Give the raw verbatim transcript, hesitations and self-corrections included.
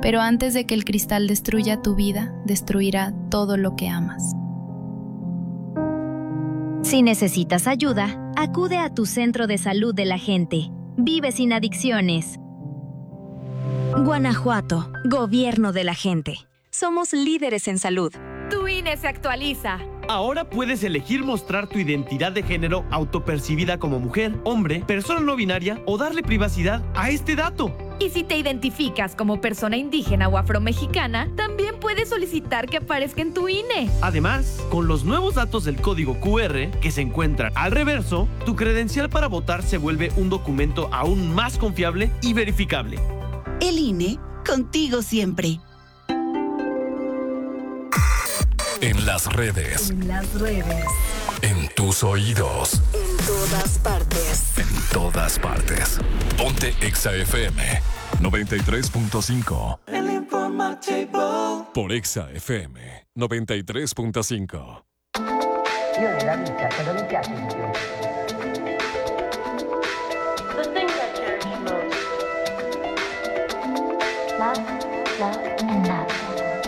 pero antes de que el cristal destruya tu vida, destruirá todo lo que amas. Si necesitas ayuda, acude a tu centro de salud de la gente. Vive sin adicciones. Guanajuato, Gobierno de la gente. Somos líderes en salud. Tu I N E se actualiza. Ahora puedes elegir mostrar tu identidad de género autopercibida como mujer, hombre, persona no binaria o darle privacidad a este dato. Y si te identificas como persona indígena o afromexicana, también puedes solicitar que aparezca en tu I N E. Además, con los nuevos datos del código Q R que se encuentran al reverso, tu credencial para votar se vuelve un documento aún más confiable y verificable. El I N E, contigo siempre. En las redes. En las redes. En tus oídos. En todas partes. En todas partes. Ponte Exa F M noventa y tres punto cinco. El Informativo. Por Exa F M noventa y tres punto cinco. Io nella vita, quando mi piace di più. The things I cherish most. Love, love, and